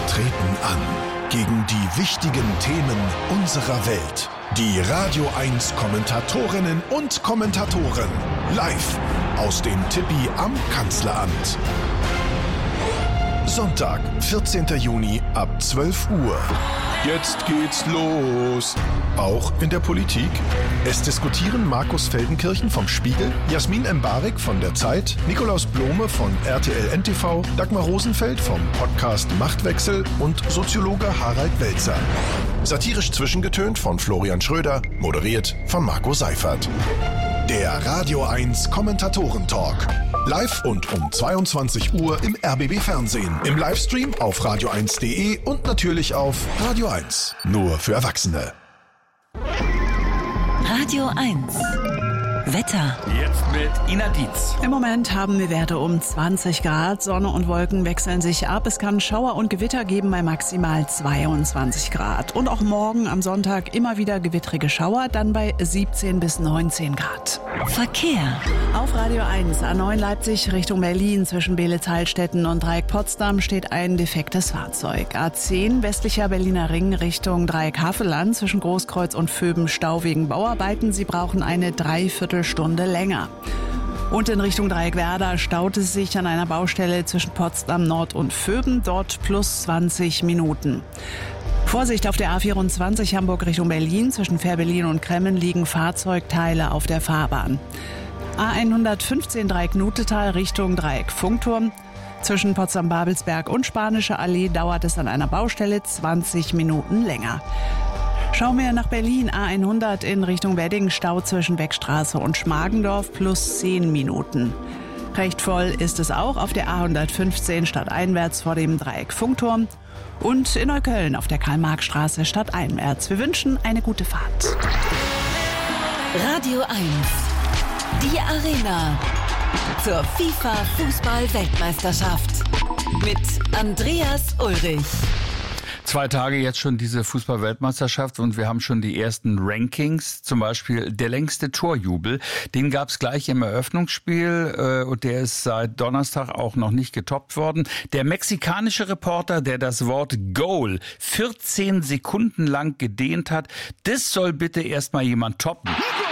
treten an gegen die wichtigen Themen unserer Welt. Die Radio 1 Kommentatorinnen und Kommentatoren live aus dem Tippi am Kanzleramt. Sonntag, 14. Juni ab 12 Uhr. Jetzt geht's los. Auch in der Politik. Es diskutieren Markus Feldenkirchen vom Spiegel, Jasmin Embarek von der Zeit, Nikolaus Blome von RTL NTV, Dagmar Rosenfeld vom Podcast Machtwechsel und Soziologe Harald Welzer. Satirisch zwischengetönt von Florian Schröder, moderiert von Marco Seifert. Der Radio 1 Kommentatoren-Talk. Live und um 22 Uhr im RBB Fernsehen, im Livestream auf radio1.de und natürlich auf Radio 1. Nur für Erwachsene. Radio 1. Wetter. Jetzt mit Ina Dietz. Im Moment haben wir Werte um 20 Grad. Sonne und Wolken wechseln sich ab. Es kann Schauer und Gewitter geben bei maximal 22 Grad. Und auch morgen am Sonntag immer wieder gewittrige Schauer, dann bei 17 bis 19 Grad. Verkehr. Auf Radio 1, A9 Leipzig Richtung Berlin zwischen Beelitz-Heilstätten und Dreieck Potsdam steht ein defektes Fahrzeug. A10 westlicher Berliner Ring Richtung Dreieck Havelland zwischen Großkreuz und Vöben Stau wegen Bauarbeiten. Sie brauchen eine Dreiviertelstunde länger. Und in Richtung Dreieck Werder staut es sich an einer Baustelle zwischen Potsdam Nord und Vöben, dort plus 20 Minuten. Vorsicht auf der A24 Hamburg Richtung Berlin, zwischen Fährberlin und Kremmen liegen Fahrzeugteile auf der Fahrbahn. A115 Dreieck Nutetal Richtung Dreieck Funkturm. Zwischen Potsdam-Babelsberg und Spanische Allee dauert es an einer Baustelle 20 Minuten länger. Schauen wir nach Berlin, A100 in Richtung Wedding, Stau zwischen Beckstraße und Schmargendorf plus 10 Minuten. Recht voll ist es auch auf der A115 stadteinwärts vor dem Dreieck Funkturm und in Neukölln auf der Karl-Marx-Straße stadteinwärts. Wir wünschen eine gute Fahrt. Radio 1. Die Arena zur FIFA-Fußball-Weltmeisterschaft mit Andreas Ulrich. 2 Tage jetzt schon diese Fußball-Weltmeisterschaft und wir haben schon die ersten Rankings, zum Beispiel der längste Torjubel. Den gab es gleich im Eröffnungsspiel und der ist seit Donnerstag auch noch nicht getoppt worden. Der mexikanische Reporter, der das Wort Goal 14 Sekunden lang gedehnt hat, das soll bitte erstmal jemand toppen.